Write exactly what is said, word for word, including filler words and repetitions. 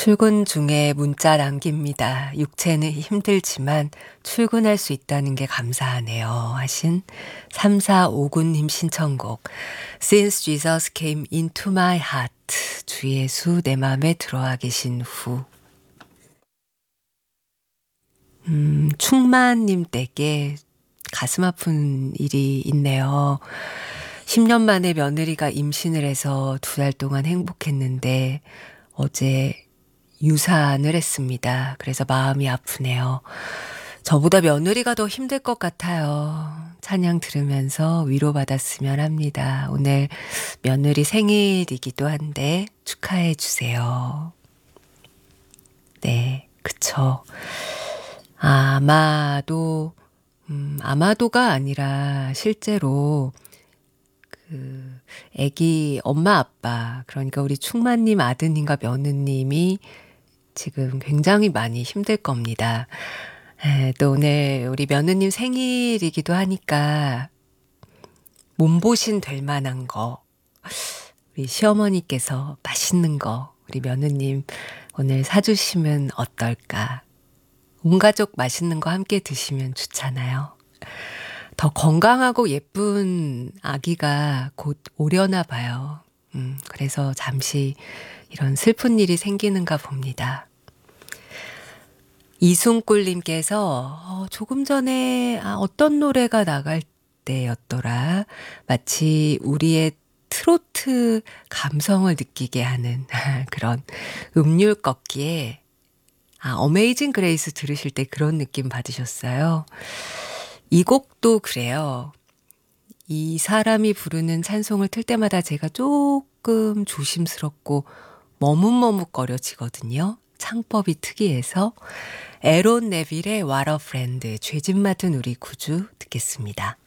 출근 중에 문자 남깁니다. 육체는 힘들지만 출근할 수 있다는 게 감사하네요. 하신 삼사오구 님 신청곡 Since Jesus came into my heart 주 예수 내 맘에 들어와 계신 후. 음, 충만님 댁에 가슴 아픈 일이 있네요. 십 년 만에 며느리가 임신을 해서 두 달 동안 행복했는데 어제 유산을 했습니다. 그래서 마음이 아프네요. 저보다 며느리가 더 힘들 것 같아요. 찬양 들으면서 위로받았으면 합니다. 오늘 며느리 생일이기도 한데 축하해 주세요. 네, 그쵸. 아마도, 음, 아마도가 아니라 실제로 그 애기 엄마 아빠, 그러니까 우리 충만님 아드님과 며느님이 지금 굉장히 많이 힘들 겁니다. 에, 또 오늘 우리 며느님 생일이기도 하니까 몸보신 될 만한 거, 우리 시어머니께서 맛있는 거 우리 며느님 오늘 사주시면 어떨까. 온 가족 맛있는 거 함께 드시면 좋잖아요. 더 건강하고 예쁜 아기가 곧 오려나 봐요. 음, 그래서 잠시 이런 슬픈 일이 생기는가 봅니다. 이순꿀님께서 어, 조금 전에 아, 어떤 노래가 나갈 때였더라. 마치 우리의 트로트 감성을 느끼게 하는 그런 음률 꺾기에 아, 어메이징 그레이스 들으실 때 그런 느낌 받으셨어요. 이 곡도 그래요. 이 사람이 부르는 찬송을 틀 때마다 제가 조금 조심스럽고 머뭇머뭇거려지거든요. 창법이 특이해서 에론 네빌의 What a Friend, 죄짓 맡은 우리 구주 듣겠습니다.